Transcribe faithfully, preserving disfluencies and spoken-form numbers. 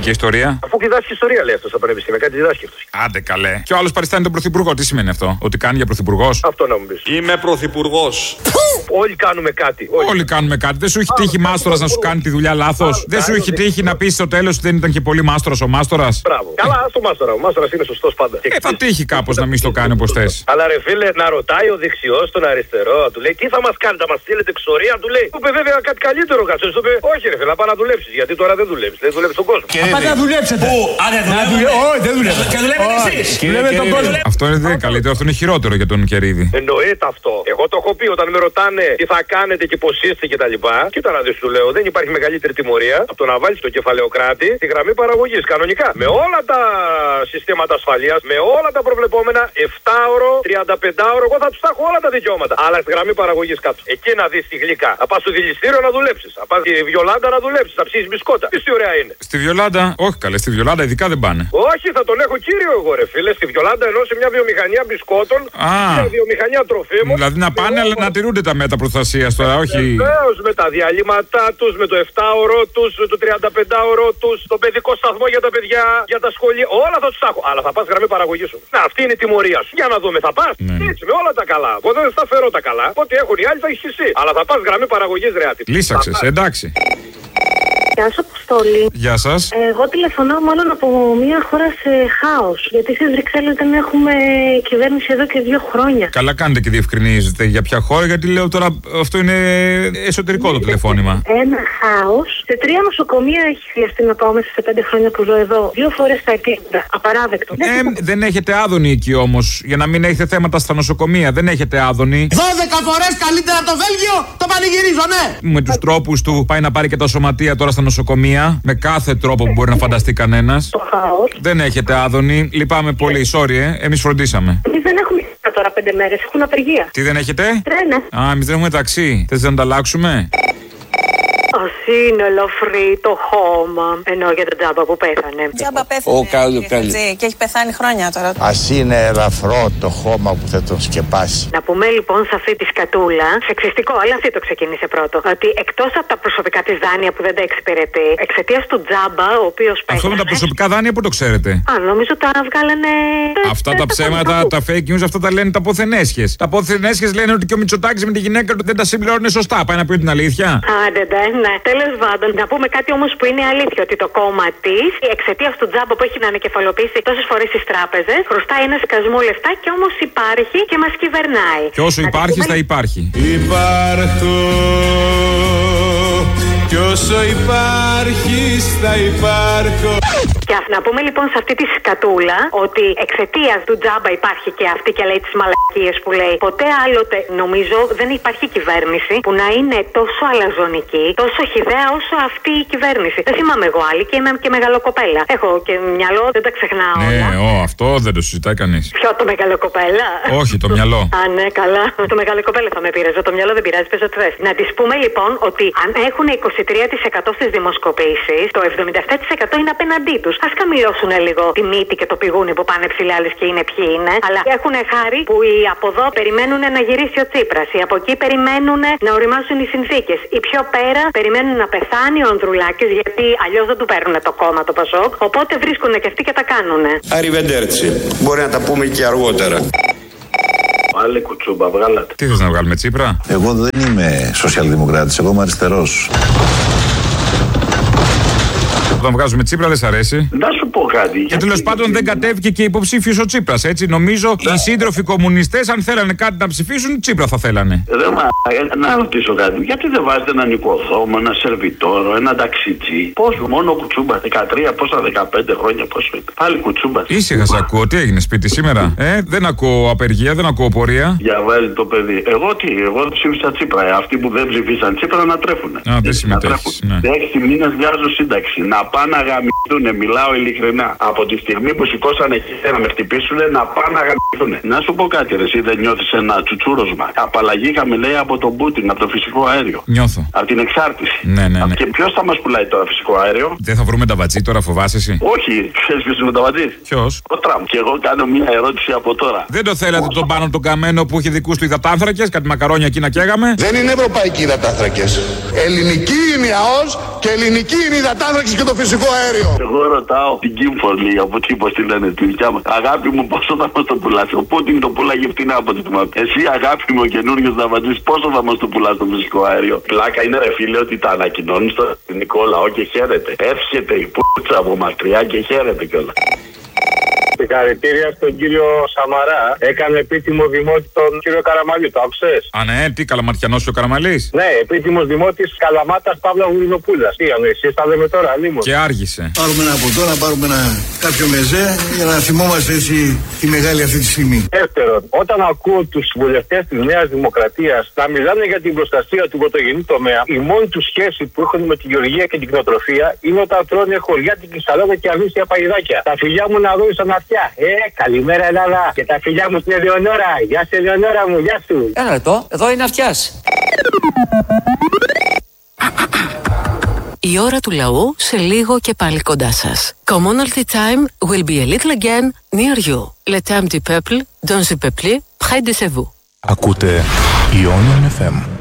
και ιστορία. Αφού διδάσκει ιστορία, λέει αυτό στα πανεπιστήμια, κάτι διδάσκει αυτό. Άντε καλέ. Και ο άλλο παριστάνει τον πρωθυπουργό. Τι σημαίνει αυτό? Ότι κάνει για πρωθυπουργό? Αυτό να μου πει. Είμαι πρωθυπουργός. Όλοι κάνουμε κάτι. Όλοι, όλοι κάνουμε κάτι. Δεν σου έχει τύχει μάστορας να σου κάνει τη δουλειά λάθος? Δεν σου έχει τύχει να πει στο τέλος ότι δεν ήταν και πολύ μάστορας ο μάστορας? Μπράβο. Καλά, στο μάστορα. Ο μάστορας είναι σωστός πάντα. Ε, θα τύχει κάπως να μην στο κάνει όπως θες. Αλλά ρε φίλε, να ρωτάει ο δεξιός τον αριστερό, του λέει τι θα μας κάνετε, θα μας στείλετε εξορία, του λέει. Του είπε βέβαια κάτι καλύτερο, κάτσε. Του είπε όχι ρε φίλε, να πάει να δουλέψει. Γιατί τώρα δεν δουλεύει. Δεν δουλεύει στον κόσμο. Πάτε να δουλέψετε. Πού, αν δεν δουλεύετε. Όχι, δεν δουλεύετε. Και δουλεύετε εσείς. Δουλεύετε τον κόσμο. Αυτό είναι δεν καλύτερο, αυτό είναι χειρότερο για τον Κερίδη. Εννοείται αυτό. Εγώ το έχω πει όταν με ρωτάνε τι θα κάνετε και πώς είστε και τα λοιπά. Κοίτα να δεις, του λέω, δεν υπάρχει μεγαλύτερη τιμωρία από το να βάλεις το κεφαλαιοκράτη στη γραμμή παραγωγής. Κανονικά. Με όλα τα συστήματα ασφαλείας, με όλα τα προβλεπόμενα, επτά ώρο, τριάντα πέντε ώρο, εγώ θα τους τα έχω όλα τα δικαιώματα. Αλλά στη γραμμή παραγωγής κάτω. Εκεί να δεις τη γλυκά. Θα πας στο δηληστήριο να δουλέψεις. Θα πας στη Βιολάντα να δουλέψεις. Θα ψήσεις μπισκότα. Τι ωραία είναι. Στη Βιολάντα, όχι καλέ, στη Βιολάντα ειδικά δεν πάνε. Όχι, θα τον έχω κύριο εγώ ρε φίλε. Στη Βιολάντα ενώ σε μια βιομηχανία μπισκότων. Α, μια βιομηχανία τροφίμων. Δηλαδή να πάνε, αλλά να τηρούνται τα μέτρα προστασίας τώρα, όχι. Βεβαίως, με τα διαλύματά τους, με το επτά ώρο τους, με το τριάντα πέντε ώρο τους, τον παιδικό σταθμό για τα παιδιά, για τα σχολεία. Όλα θα τους τα έχω. Αλλά θα πας γραμμή παραγωγή σου. Να, αυτή είναι η τιμωρία σου. Για να δούμε, θα πας. Ναι. Έτσι, με όλα τα καλά. Οπότε δεν θα φέρω τα καλά. Ό,τι έχουν οι άλλοι θα έχεις εσύ. Αλλά θα πας γραμμή παραγωγής ρεάτη. Λύσαξες, εντάξει. Γεια σας, Αποστόλη. Γεια σας. Εγώ τηλεφωνώ μάλλον από μια χώρα σε χάος. Γιατί στις Βρυξέλλες δεν έχουμε κυβέρνηση εδώ και δύο χρόνια. Καλά κάνετε και διευκρινίζετε για ποια χώρα, γιατί λέω τώρα αυτό είναι εσωτερικό το τηλεφώνημα. Ένα χάος. Σε τρία νοσοκομεία έχει χρειαστεί να πάω μέσα σε πέντε χρόνια που ζω εδώ. Δύο φορές τα επίπεδα. Απαράδεκτο. Ε, δεν έχετε άδωνη εκεί όμως, για να μην έχετε θέματα στα νοσοκομεία. Δεν έχετε άδωνη. δώδεκα φορές καλύτερα από το Βέλγιο, το πανηγυρίζω, ναι! Με τους τρόπους του πάει να πάρει και τα σωματεία τώρα στα νοσοκομεία. Με κάθε τρόπο που μπορεί να φανταστεί κανένας. Το χάος. Δεν έχετε άδωνη. Λυπάμαι πολύ. Sorry, ε. Εμείς φροντίσαμε. Εμείς δεν έχουμε τώρα πέντε μέρες. Έχουν απεργία. Τι δεν έχετε? Τρένα. Α, εμείς δεν έχουμε ταξί. Θες να τα αλλάξουμε? Ας είναι ελαφρύ το χώμα. Ενώ για τον Τζάμπα που πέθανε. Τζάμπα πέθανε. Ο καλού, καλού. Και έχει πεθάνει χρόνια τώρα. Ας είναι ελαφρό το χώμα που θα τον σκεπάσει. Να πούμε λοιπόν σε αυτή τη σκατούλα, σεξιστικό, αλλά αυτή το ξεκίνησε πρώτο, ότι εκτός από τα προσωπικά της δάνεια που δεν τα εξυπηρετεί, εξαιτίας του Τζάμπα, ο οποίος πέθανε. Αυτό με τα προσωπικά δάνεια που το ξέρετε? Α, νομίζω τα βγάλανε. Αυτά τα ψέματα, τα fake news, αυτά τα λένε τα ποθενέσχες. Τα ποθενέσχες λένε ότι και ο Μητσοτάκης με τη γυναίκα του δεν τα συμπληρώνει σωστά. Πάει να πει την αλήθεια. Άντε, ναι. Τέλος πάντων, να πούμε κάτι όμως που είναι αλήθεια, ότι το κόμμα της, εξαιτίας του Τζάμπα που έχει να ανακεφαλοποιήσει τόσες φορές στις τράπεζες, χρωστάει ένα σκασμό λεφτά και όμως υπάρχει και μας κυβερνάει. Και όσο να υπάρχει, πούμε... θα υπάρχει. Υπάρχω. Κι όσο υπάρχεις θα υπάρχω. Και να πούμε λοιπόν σε αυτή τη σκατούλα ότι εξαιτίας του Τζάμπα υπάρχει και αυτή και λέει τις μαλακίες που λέει. Ποτέ άλλοτε νομίζω δεν υπάρχει κυβέρνηση που να είναι τόσο αλαζονική, τόσο χυδαία όσο αυτή η κυβέρνηση. Δεν θυμάμαι εγώ άλλη και είμαι και μεγαλοκοπέλα. Έχω και μυαλό, δεν τα ξεχνάω. Ναι, όλα. ο, αυτό δεν το συζητάει κανείς. Ποιο, το μεγαλοκοπέλα? Όχι, το μυαλό. Α, ναι, καλά. Το μεγαλοκοπέλα θα με πειράζει. Το μυαλό δεν πειράζει, πες ό,τι θες. Να τη πούμε λοιπόν ότι αν έχουν είκοσι τρία τοις εκατό στις δημοσκοπήσεις, το εβδομήντα επτά τοις εκατό είναι απέναντί τους. Ας καμιλώσουν λίγο τη μύτη και το πηγούνι που πάνε ψηλά λες και είναι ποιοι είναι. Αλλά έχουν χάρη που οι από εδώ περιμένουν να γυρίσει ο Τσίπρας. Οι από εκεί περιμένουν να οριμάσουν οι συνθήκες. Οι πιο πέρα περιμένουν να πεθάνει ο Ανδρουλάκης, γιατί αλλιώς δεν του παίρνουν το κόμμα το Πασόκ. Οπότε βρίσκουν και αυτοί και τα κάνουνε. Αριβεντέρτσι. Μπορεί να τα πούμε και αργότερα. Πάλι κουτσούμπα, βγάλατε. Τι θες να βγάλουμε, Τσίπρα? Εγώ δεν είμαι σοσιαλδημοκράτης, εγώ είμαι αριστερός. Όταν βγάζουμε Τσίπρα δεν σ' αρέσει. Να σου πω κάτι. Και τέλος πάντων δεν κατέβηκε και υποψήφιος ο Τσίπρας. Έτσι νομίζω ναι. Οι σύντροφοι κομμουνιστές, αν θέλανε κάτι να ψηφίσουν, Τσίπρα θα θέλανε. Δεν μα... Να ρωτήσω κάτι. Γιατί δεν βάζετε έναν οικοδόμο, ένα σερβιτόρο, ένα ταξιτζή? Πόσο, μόνο κουτσούμπα, δεκατρία, πόσα, δεκαπέντε χρόνια, πόσο είναι? Πάλι κουτσούμπα. Ήσυχα, σ' ακούω. Τι έγινε σπίτι σήμερα? Ε, δεν ακούω απεργία, δεν ακούω πορεία. Διαβάζει το παιδί. Εγώ τι, εγώ ψήφισα Τσίπρα. Ε, αυτοί που δεν ψηφίσαν Τσίπρα να τρέφουν. Α, δεν συμμετέχεις. Ναι. Έξι μήνες βγάζω σύνταξη. Να πάνε να γαμηθούνε, μιλάω ειλικρινά. Από τη στιγμή που σηκώσανε και να με χτυπήσουνε, να πάνε να γαμηθούνε. Να σου πω κάτι, ρε, εσύ δεν νιώθεις ένα τσουτσούροσμα? Απαλλαγή είχαμε, λέει, από τον Πούτιν, από το φυσικό αέριο. Νιώθω. Από την εξάρτηση. Ναι, ναι, ναι. Και ποιος θα μας πουλάει τώρα φυσικό αέριο? Δεν θα βρούμε τα βατζή τώρα, φοβάσαι εσύ? Όχι, ξέρεις ποιος είναι τα βατζή? Ποιος? Ο Τραμπ. Και εγώ κάνω μια ερώτηση από τώρα. Δεν το θέλατε τον πάνω τον καμένο που είχε δικούς του υδατάνθρακες, κάτι μακαρόνια εκεί να καίγαμε? Δεν είναι ευρωπαϊκοί υδατάνθρακες. Ελληνικοί είναι η ΑΟΣ και ελληνική είναι η υδατάνθραξη και το φυσικό αέριο. Εγώ ρωτάω την Κίμφορλη από τι πως τη λένε στη δικιά μας. Αγάπη μου, πόσο θα μας το πουλάς? Ο Πούτιν το πουλάγε φτηνά από τη θυμάμαι. Εσύ, αγάπη μου, ο καινούριος δαβατζής, πόσο θα μας το πουλάς το φυσικό αέριο? Πλάκα είναι, ρε φίλε, ότι τα ανακοινώνουν στο ελληνικό λαό και χαίρεται. Εύχεται η πούτσα από μακριά και χαίρεται κιόλα. Συγχαρητήρια στον κύριο Σαμαρά. Έκανε επίτιμο δημότη τον κύριο Καραμαλή. Το άκουσες? Α, ναι, τι καλαμαρτιανός ο Καραμαλής. Ναι, επίτιμο δημότη Καλαμάτας Παύλα Γουρινοπούλας. Τι ανοησίες, τα λέμε τώρα, λίμον. Και άργησε. Πάρουμε ένα ποτό, να πάρουμε ένα κάποιο μεζέ για να θυμόμαστε έτσι τη μεγάλη αυτή τη στιγμή. Δεύτερον, όταν ακούω τους βουλευτές της Νέας Δημοκρατίας να μιλάνε για την προστασία του πρωτογενή τομέα, η μόνη του σχέση που έχουν με τη γεωργία και την κτηνοτροφία είναι όταν τρώνε χωριάτικη σαλάτα και αβύσια παγιδάκια. Τα φιλιά μου να δω σαν αυτιά. Ε, καλημέρα Ελλάδα. Και τα φιλιά μου στην Ελεονόρα. Γεια σου, Ελεονόρα μου, γεια σου. Ένα λεπτό, εδώ είναι αυτιάς. Η ώρα του λαού σε λίγο και πάλι κοντά σας. Commonalty time will be a little again near you. Le temps du peuple, dans le peuple, près de vous. Ακούτε Ionian εφ εμ.